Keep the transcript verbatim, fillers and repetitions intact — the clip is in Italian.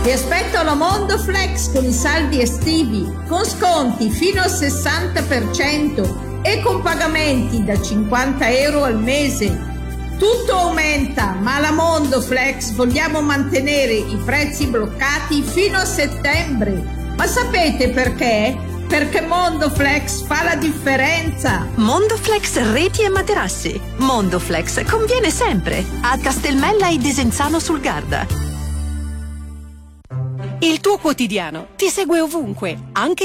Ti aspetto alla Mondoflex con i saldi estivi, con sconti fino al sessanta per cento e con pagamenti da cinquanta euro al mese. Tutto aumenta, ma alla Mondoflex vogliamo mantenere i prezzi bloccati fino a settembre. Ma sapete perché? Perché Mondoflex fa la differenza. Mondoflex reti e materassi. Mondoflex conviene sempre. A Castelmella e Desenzano sul Garda. Il tuo quotidiano ti segue ovunque, anche